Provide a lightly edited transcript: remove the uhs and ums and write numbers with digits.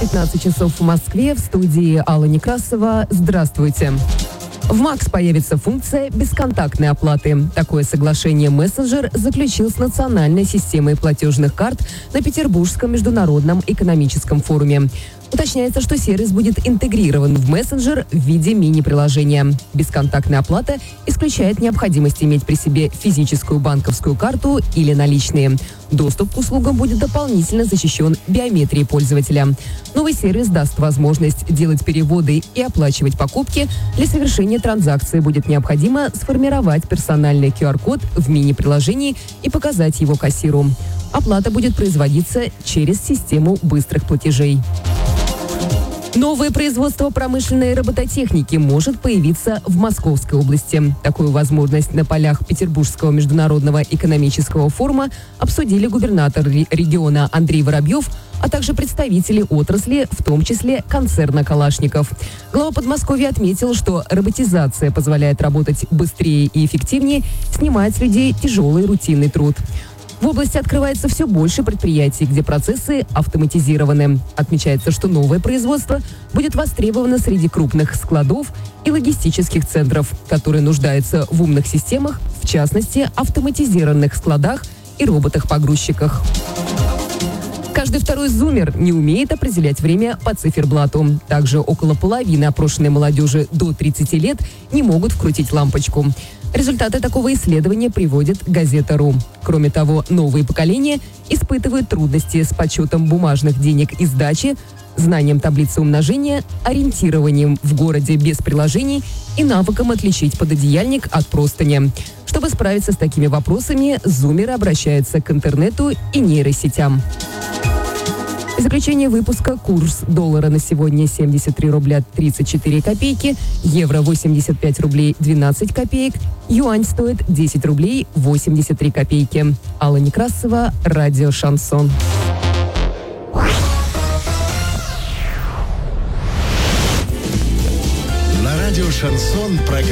15 часов в Москве, в студии Алла Некрасова. Здравствуйте. В МАКС появится функция бесконтактной оплаты. Такое соглашение мессенджер заключил с Национальной системой платежных карт на Петербургском международном экономическом форуме. Уточняется, что сервис будет интегрирован в мессенджер в виде мини-приложения. Бесконтактная оплата исключает необходимость иметь при себе физическую банковскую карту или наличные. Доступ к услугам будет дополнительно защищен биометрией пользователя. Новый сервис даст возможность делать переводы и оплачивать покупки. Для совершения транзакции будет необходимо сформировать персональный QR-код в мини-приложении и показать его кассиру. Оплата будет производиться через систему быстрых платежей. Новое производство промышленной робототехники может появиться в Московской области. Такую возможность на полях Петербургского международного экономического форума обсудили губернатор региона Андрей Воробьев, а также представители отрасли, в том числе концерна «Калашников». Глава Подмосковья отметил, что роботизация позволяет работать быстрее и эффективнее, снимает с людей тяжелый рутинный труд. В области открывается все больше предприятий, где процессы автоматизированы. Отмечается, что новое производство будет востребовано среди крупных складов и логистических центров, которые нуждаются в умных системах, в частности, автоматизированных складах и роботах-погрузчиках. Каждый второй зумер не умеет определять время по циферблату. Также около половины опрошенной молодежи до 30 лет не могут вкрутить лампочку. Результаты такого исследования приводит газета.ру. Кроме того, новые поколения испытывают трудности с подсчетом бумажных денег и сдачи, знанием таблицы умножения, ориентированием в городе без приложений и навыком отличить пододеяльник от простыни. Чтобы справиться с такими вопросами, зумеры обращаются к интернету и нейросетям. В заключение выпуска: курс доллара на сегодня 73 рубля 34 копейки, евро 85 рублей 12 копеек, юань стоит 10 рублей 83 копейки. Алла Некрасова, радио «Шансон». На радио «Шансон» программа